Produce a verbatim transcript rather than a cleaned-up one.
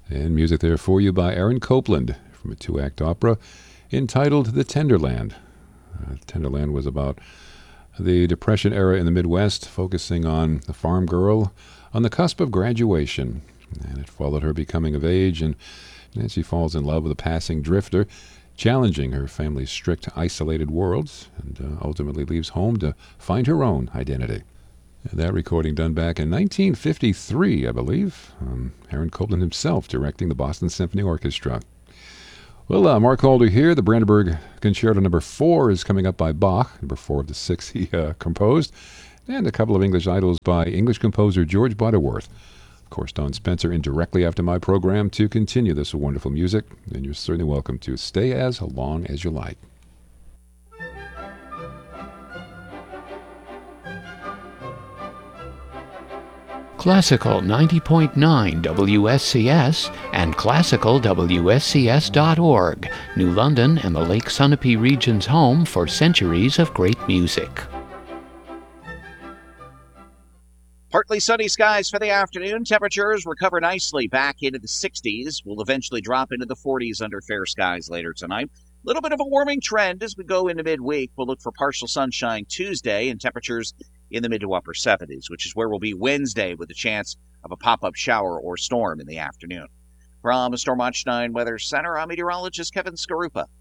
And music there for you by Aaron Copland from a two-act opera entitled The Tenderland. Uh, Tenderland was about the Depression era in the Midwest, focusing on the farm girl on the cusp of graduation. And it followed her becoming of age, and then she falls in love with a passing drifter, challenging her family's strict, isolated worlds, and uh, ultimately leaves home to find her own identity. And that recording done back in nineteen fifty-three, I believe. Um, Aaron Copland himself directing the Boston Symphony Orchestra. Well, uh, Mark Calder here. The Brandenburg Concerto number four is coming up by Bach, number four of the six he uh, composed, and a couple of English idols by English composer George Butterworth. Of course, Don Spencer in directly after my program to continue this wonderful music, and you're certainly welcome to stay as long as you like. Classical ninety point nine W S C S and classical W S C S dot org, New London and the Lake Sunapee region's home for centuries of great music. Partly sunny skies for the afternoon. Temperatures recover nicely back into the sixties. We'll eventually drop into the forties under fair skies later tonight. A little bit of a warming trend as we go into midweek. We'll look for partial sunshine Tuesday and temperatures in the mid to upper seventies, which is where we'll be Wednesday with a chance of a pop-up shower or storm in the afternoon. From the Storm Watch nine Weather Center, I'm meteorologist Kevin Skarupa.